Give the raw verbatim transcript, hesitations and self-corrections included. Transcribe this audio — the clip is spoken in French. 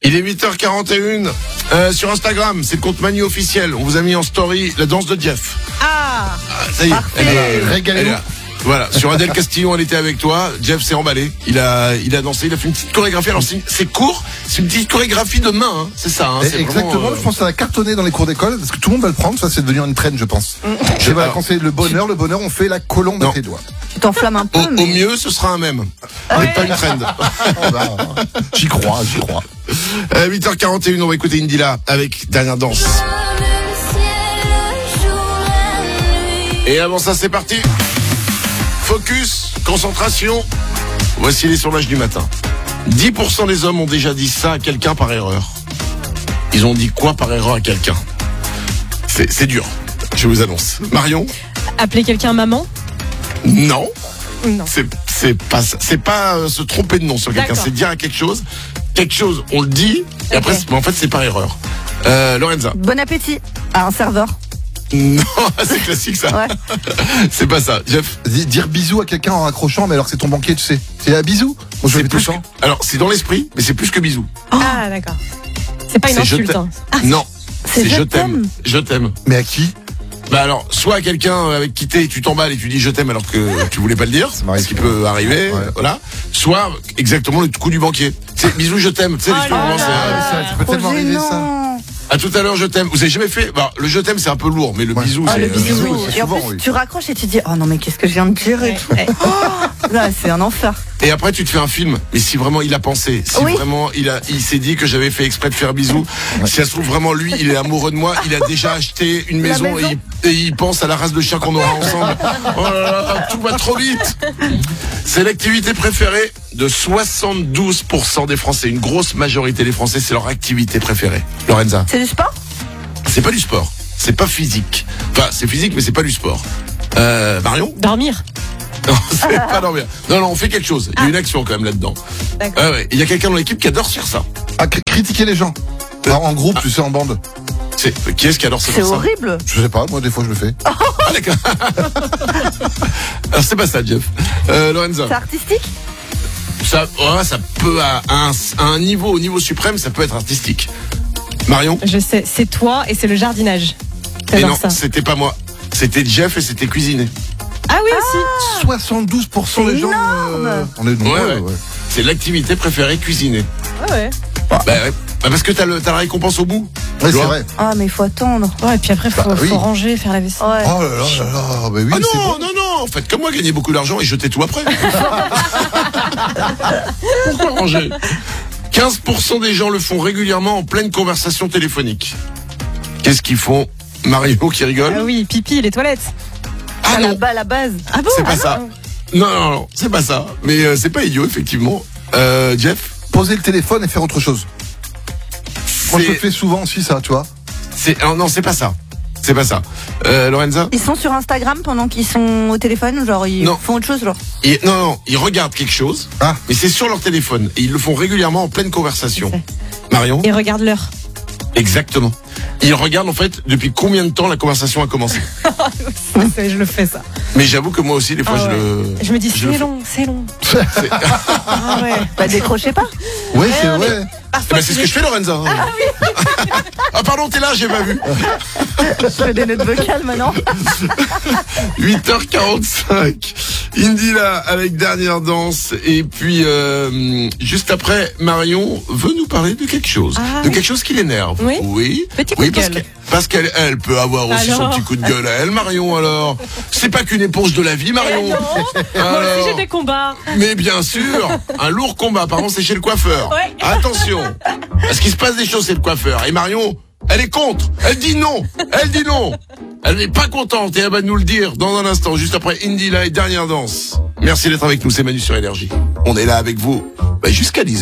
Il est huit heures quarante et une. Euh, sur Instagram, c'est le compte Manu officiel. On vous a mis en story la danse de Jeff. Ah, Ah, ça y est, elle est là. Régalez-nous. Elle est là. Voilà, sur Adèle Castillon, elle était avec toi. Jeff s'est emballé. Il a, il a dansé. Il a fait une petite chorégraphie. Alors c'est, c'est court. C'est une petite chorégraphie de main. Hein. C'est ça. Hein. C'est Exactement. vraiment, euh... Je pense que ça va cartonner dans les cours d'école parce que tout le monde va le prendre. Ça, c'est devenu une trend, je pense. Je Et voilà, alors, quand c'est le bonheur, le bonheur, on fait la colombe Non. à tes doigts. Tu t'enflammes un peu. au, mais... au mieux, ce sera un mème. Mais pas une trend. Oh, bah, j'y crois, j'y crois. Euh, huit heures quarante et une, on va écouter Indila avec Dernière Danse. Et avant ça, c'est parti. Focus, concentration. Voici les sondages du matin. dix pour cent des hommes ont déjà dit ça à quelqu'un par erreur. Ils ont dit quoi par erreur à quelqu'un? C'est, c'est dur, je vous annonce. Marion? appeler quelqu'un maman? Non. Non. C'est, c'est pas ça. C'est pas euh, se tromper de nom sur quelqu'un. D'accord. C'est dire à quelque chose. Quelque chose, on le dit, et après, Ok. c'est- mais en fait, c'est par erreur. Euh, Lorenza? Bon appétit à un serveur. Non, c'est classique ça. Ouais. C'est pas ça. Jeff? Di- Dire bisous à quelqu'un en raccrochant, mais alors que c'est ton banquier, tu sais. C'est un bisou. Moi, je le C'est fais tout plus le que... temps. Alors, c'est dans l'esprit, mais c'est plus que bisous. Ah, d'accord. C'est pas une C'est je insulte. t'aime. Hein. Non. C'est je t'aime. Je t'aime. Mais à qui? Bah alors, soit à quelqu'un avec qui t'es, tu t'emballes et tu dis je t'aime alors que tu voulais pas le dire, m'arrive ce qui souvent. peut arriver, Ouais. voilà. Soit exactement le coup du banquier. C'est bisous, je t'aime. Tu sais, Oh l'histoire là comment là. c'est. Ah, ça, ça peut Trop tellement arriver, ça. gênant. À tout à l'heure, je t'aime. Vous avez jamais fait? Bah, le je t'aime, c'est un peu lourd, mais le Ouais. bisou, Ah, c'est. le euh, bisou. bisou, c'est Et en souvent, plus, oui. tu raccroches et tu dis oh non mais qu'est-ce que je viens de dire et Ouais, tout. ouais. Là, c'est un enfer. Et après, tu te fais un film. Mais si vraiment il a pensé, si Oui. vraiment il a, il s'est dit que j'avais fait exprès de faire bisou, si ça se trouve vraiment lui, il est amoureux de moi, il a déjà acheté une La maison, maison. Et, il, et il pense à la race de chien qu'on aura ensemble. Oh là là, tout va trop vite. C'est l'activité préférée de soixante-douze pour cent des Français. Une grosse majorité des Français, c'est leur activité préférée. Lorenza? C'est du sport? C'est pas du sport. C'est pas physique. Enfin, c'est physique, mais c'est pas du sport. Euh, Marion? Dormir. Non, c'est pas dormir. Non, non, on fait quelque chose. Il y a une action quand même là-dedans. D'accord. Ah ouais. Il y a quelqu'un dans l'équipe qui adore faire ça. À cri- critiquer les gens. Alors, en groupe, tu sais, en bande. C'est, qui est-ce qui adore ça C'est faire ça? horrible. Je sais pas, moi, des fois, je le fais. Ah, d'accord. Alors, c'est pas ça, Jeff. Euh, Lorenza. C'est artistique? Ça, ouais, ça peut, à un, à un niveau, au niveau suprême, ça peut être artistique. Marion? Je sais, c'est toi et c'est le jardinage. Mais T'adores non, ça. c'était pas moi. C'était Jeff et c'était cuisiner. Ah oui aussi. soixante-douze pour cent des C'est gens. énorme. euh, On est nombreux, Ouais, ouais. ouais. C'est l'activité préférée, cuisiner. Ah ouais. Bah, ouais. Bah, parce que t'as, le, t'as la récompense au bout. Ouais, Tu c'est vois? vrai. Ah mais il faut attendre. Ouais, et puis après, faut, Bah, oui. faut ranger, faire la vaisselle. Ouais. Oh là là là là, bah oui, Ah c'est non, bon. non, non, faites comme moi, gagnez beaucoup d'argent et jetez tout après. Pourquoi ranger? quinze pour cent des gens le font régulièrement en pleine conversation téléphonique. Qu'est-ce qu'ils font? Mario qui rigole. Ah oui, pipi, les toilettes. Ah À la, non, ba- la base. Ah bon? c'est pas ça. Non, non, non, c'est pas ça. Mais euh, c'est pas idiot, effectivement. Euh, Jeff? Poser le téléphone et faire autre chose. Moi, je le C'est, fais souvent aussi, ça, tu vois. c'est, non, non, c'est pas ça. C'est pas ça. Euh, Lorenza? Ils sont sur Instagram pendant qu'ils sont au téléphone, genre ils Non. font autre chose, genre. Ils- non, non, ils regardent quelque chose, Ah. mais c'est sur leur téléphone. Et ils le font régulièrement en pleine conversation. Marion? Et regarde l'heure. Exactement. Ils regardent en fait depuis combien de temps la conversation a commencé. C'est- Je le fais ça. Mais j'avoue que moi aussi, des fois, Ah je ouais. le. Je me dis, je le c'est fais. long, c'est long. C'est- Ah ouais. Bah décrochez pas. Ouais, c'est non, mais- vrai. Eh ben, c'est ce que je fais, Lorenza. Ah, pardon, t'es là, j'ai pas vu. Je fais des notes vocales maintenant. huit heures quarante-cinq. Indila avec Dernière Danse. Et puis, euh, juste après, Marion veut nous parler de quelque chose. Ah, de oui. quelque chose qui l'énerve. Oui. Oui. Petit coup oui, de parce gueule. que- Parce qu'elle elle peut avoir aussi son Alors petit coup de gueule à elle, Marion, alors. C'est pas qu'une éponge de la vie, Marion. Eh non. Moi Alors. aussi j'ai des combats. Mais bien sûr, un lourd combat. Par contre, c'est chez le coiffeur. Ouais. Attention, parce qu'il se passe des choses chez le coiffeur. Et Marion, elle est contre. Elle dit non. Elle dit non. Elle n'est pas contente et elle va nous le dire dans un instant, juste après Indila et Dernière Danse. Merci d'être avec nous, c'est Manu sur Énergie. On est là avec vous bah, jusqu'à dix heures.